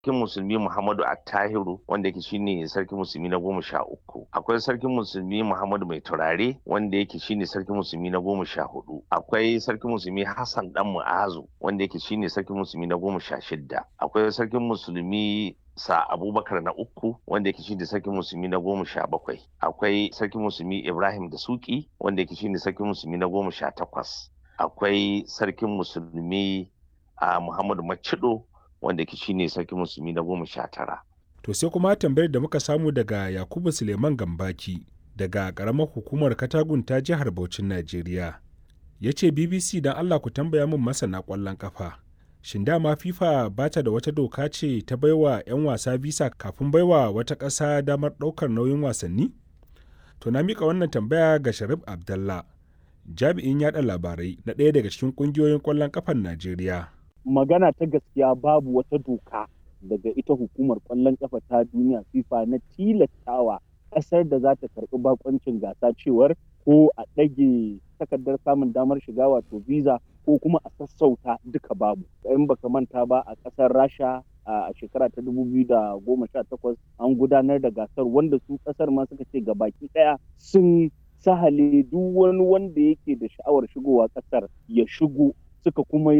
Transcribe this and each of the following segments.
sarkin musulmi Muhammadu Attahiru wanda yake shine sarkin musulmi na 13. Akwai sarkin musulmi Muhammadu Mai Turare wanda yake shine sarkin musulmi na 14. Akwai sarkin musulmi Hassan Dan Mu'azu wanda yake shine sarkin musulmi na 16. Akwai sarkin musulmi sa Abubakar na 3 wanda yake shine sarkin musulmi na 17. Akwai sarkin musulmi Ibrahim da Suki wanda yake shine sarkin musulmi na 18. Akwai sarkin musulmi Muhammadu Macido wanda ke shine sarkin musulmi na 19. To sai kuma tambayar da muka samu daga Yakubu Suleiman Gambaki daga ƙaramar hukumar Katagun ta jihar Bauchin Najeriya. Ya ce BBC don Allah ku tambaya min masana ƙwallon ƙafa. Shin dama FIFA ba ta da wata doka ce ta baiwa 'yan wasa visa kafin baiwa wata ƙasa damar ɗaukar nauyin wasanni? To na miƙa wannan tambaya ga Sharif Abdallah, jami'in yaɗa labarai na ɗaya daga cikin ƙungiyoyin ƙwallon ƙafar Najeriya. Magana ta gaskiya babu wata doka daga ita hukumar ƙwallon ƙafa ta duniya FIFA na tilastawa ƙasar da za ta karɓi bakoncin gasa cewar ko a ɗage takardar samun damar shiga wato visa ko kuma a sassauta duka babu. In baka manta ba a ƙasar Rasha a shekara ta 2018 an gudanar da gasar wanda su ƙasar ma suka ce gabaki ɗaya sun sahale duk wani wanda yake da sha'awar shigowa ƙasar ya shigo. Suka kuma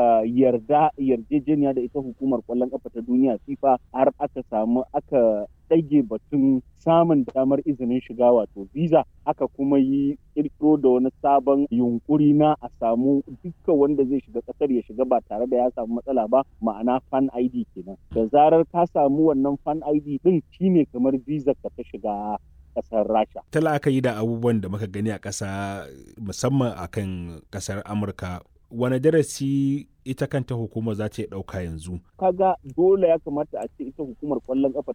yarjejeniya da ita hukumar ƙwallon ƙafa ta duniya FIFA har aka ɗage batun samun damar izinin shiga wato visa, aka kuma yi ƙirƙiro da wani sabon yunkuri na a samu dukkan wanda zai shiga ƙasar ya shiga ba tare da ya samu matsala ba, ma'ana fan ID kenan. Da zarar ka samu wannan fan ID ɗin shine kamar visa ka ta shiga ƙasar Rasha. Ta la'akari da abubuwan da muka gani a ƙasa musamman akan ƙasar Amurka, wane darasi ita kanta hukumar za ta ɗauka yanzu? Kaga dole ya kamata a ce ita hukumar ƙwallon ƙafa